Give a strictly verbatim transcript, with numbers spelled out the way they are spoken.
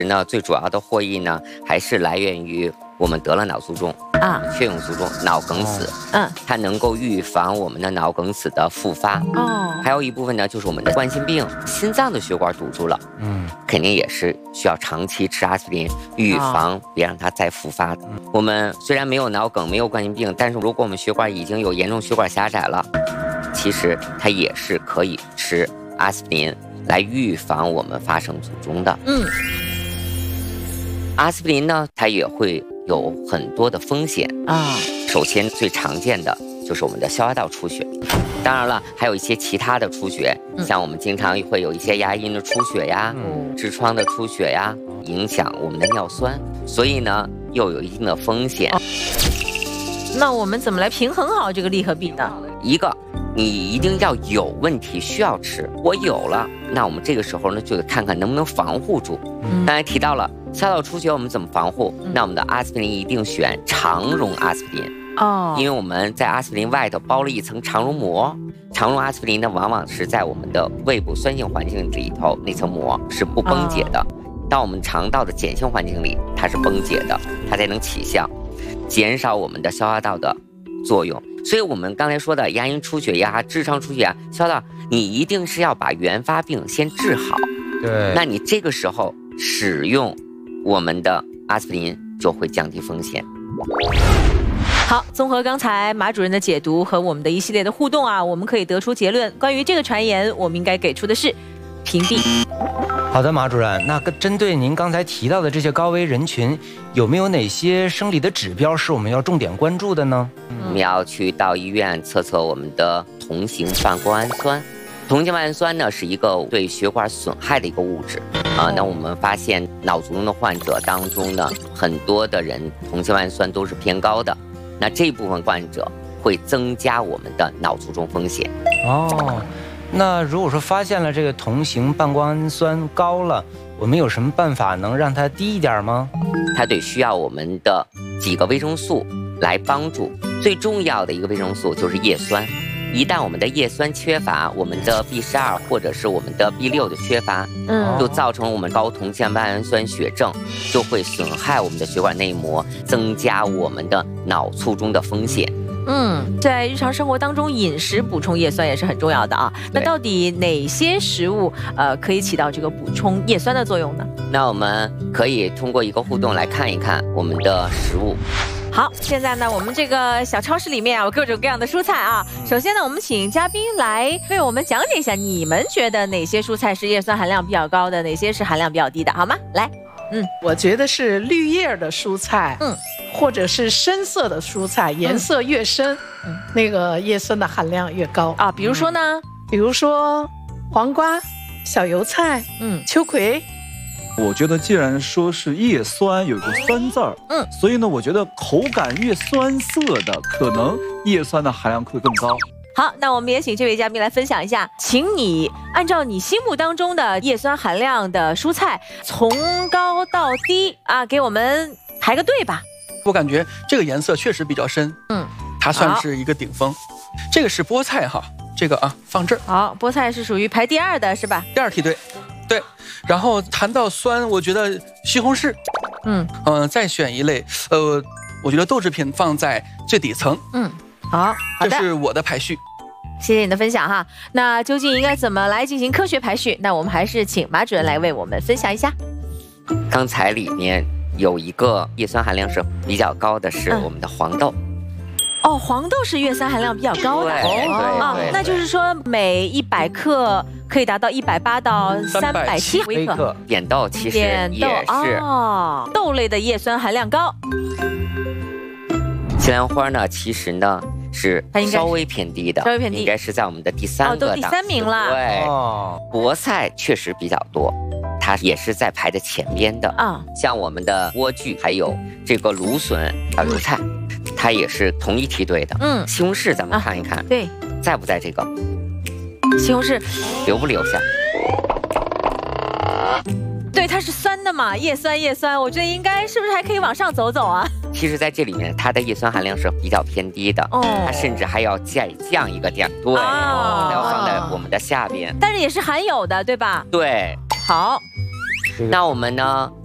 呢，最主要的获益呢，还是来源于我们得了脑卒中啊， 血涌卒中、脑梗死， 嗯， 它能够预防我们的脑梗死的复发。 哦， 还有一部分呢，就是我们的冠心病，心脏的血管堵住了，嗯，肯定也是需要长期吃阿司匹林，预防别让它再复发的。哦、我们虽然没有脑梗，没有冠心病，但是如果我们血管已经有严重血管狭窄了，其实它也是可以吃阿司匹林来预防我们发生卒中的。嗯。阿司匹林呢，它也会有很多的风险啊。首先，最常见的就是我们的消化道出血，当然了，还有一些其他的出血，嗯、像我们经常会有一些牙龈的出血呀、嗯、痔疮的出血呀，影响我们的尿酸，所以呢，又有一定的风险。哦、 那我们怎么来平衡好这个利和弊呢？ 一个，你一定要有问题需要吃，我有了，那我们这个时候呢，就得看看能不能防护住。嗯、刚才提到了。消化道出血我们怎么防护？嗯、那我们的阿司匹林一定选肠溶阿司匹林哦，因为我们在阿司匹林外头包了一层肠溶膜。肠溶阿司匹林呢，往往是在我们的胃部酸性环境里头，那层膜是不崩解的。哦、到我们肠道的碱性环境里，它是崩解的，它才能起效，减少我们的消化道的作用。所以我们刚才说的牙龈出血呀、痔疮出血啊，消化道你一定是要把原发病先治好。 对， 那你这个时候使用我们的阿司匹林就会降低风险。 好，综合刚才马主任的解读和我们的一系列的互动啊，我们可以得出结论，关于这个传言，我们应该给出的是屏蔽。 好的，马主任，那针对您刚才提到的这些高危人群，有没有哪些生理的指标是我们要重点关注的呢？ 我们要去到医院测测我们的同型半胱氨酸。同型半胱氨酸呢是一个对血管损害的一个物质啊。那我们发现脑卒中的患者当中呢，很多的人同型半胱氨酸都是偏高的，那这部分患者会增加我们的脑卒中风险。 哦，那如果说发现了这个同型半胱氨酸高了，我们有什么办法能让它低一点吗？ 它得需要我们的几个维生素来帮助，最重要的一个维生素就是叶酸。一旦我们的叶酸缺乏，我们的 B 十二 或者是我们的 B 六 的缺乏，嗯，就造成我们高同型半胱氨酸血症，就会损害我们的血管内膜，增加我们的脑卒中的风险。 嗯，在日常生活当中，饮食补充叶酸也是很重要的啊。那到底哪些食物呃可以起到这个补充叶酸的作用呢？ 那我们可以通过一个互动来看一看我们的食物。 好，现在呢，我们这个小超市里面啊，有各种各样的蔬菜啊。首先呢，我们请嘉宾来为我们讲解一下，你们觉得哪些蔬菜是叶酸含量比较高的，哪些是含量比较低的，好吗？来， 嗯，我觉得是绿叶的蔬菜，嗯，或者是深色的蔬菜，颜色越深，嗯，那个叶酸的含量越高啊。比如说呢，嗯、 比如说黄瓜、小油菜，嗯，秋葵。 我觉得既然说是叶酸有个酸字儿，嗯，所以呢，我觉得口感越酸涩的，可能叶酸的含量会更高。 好，那我们也请这位嘉宾来分享一下，请你按照你心目当中的叶酸含量的蔬菜，从高到低啊，给我们排个队吧。 我感觉这个颜色确实比较深，嗯，它算是一个顶峰。这个是菠菜哈，这个啊放这儿。 好，菠菜是属于排第二的是吧？ 第二梯队。对，然后谈到酸，我觉得西红柿，嗯嗯、呃，再选一类，呃，我觉得豆制品放在最底层，嗯， 好，好的， 这是我的排序。 谢谢你的分享哈。那究竟应该怎么来进行科学排序？那我们还是请马主任来为我们分享一下。 刚才里面有一个叶酸含量是比较高的，是我们的黄豆。嗯哦，黄豆是叶酸含量比较高的哦， 啊，那就是说每一百克可以达到一百八到三百七微克。 扁豆其实也是哦，豆类的叶酸含量高。 西兰花呢，其实呢是稍微偏低的， 稍微偏低， 应该是在我们的第三个档次， 哦，都第三名了。 对，哦，菠菜确实比较多，它也是在排在前边的啊。像我们的莴苣，还有这个芦笋、小油菜。它也是同一梯队的，嗯，西红柿咱们看一看，啊、 对， 在不在这个？ 西红柿留不留下？ 对，它是酸的嘛，叶酸叶酸，我觉得应该是不是还可以往上走走啊？ 其实，在这里面，它的叶酸含量是比较偏低的，哦，它甚至还要再降一个点，对，哦、它要放在我们的下边， 但是也是含有的，对吧？ 对， 好。 那我们呢